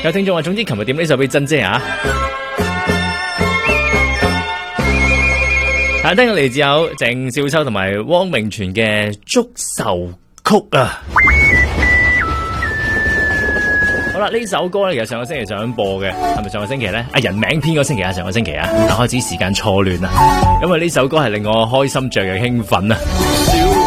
有聽眾話，總之琴日點呢首俾珍姐啊！聽過嚟自有鄭少秋同埋汪明荃嘅《祝壽曲》啊！好啦，呢首歌咧其實上個星期想播嘅，係咪上個星期咧？人名編個星期啊，上個星期啊，但開始時間錯亂啊，因為呢首歌係令我開心着嘅興奮啊！